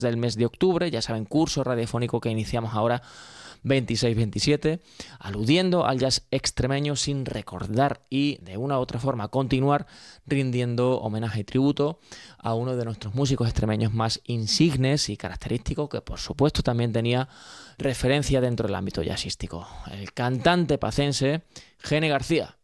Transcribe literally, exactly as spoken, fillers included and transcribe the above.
del mes de octubre, ya saben, curso radiofónico que iniciamos ahora veintiséis veintisiete, aludiendo al jazz extremeño sin recordar y de una u otra forma continuar rindiendo homenaje y tributo a uno de nuestros músicos extremeños más insignes y característicos, que por supuesto también tenía referencia dentro del ámbito jazzístico, el cantante pacense Gene García.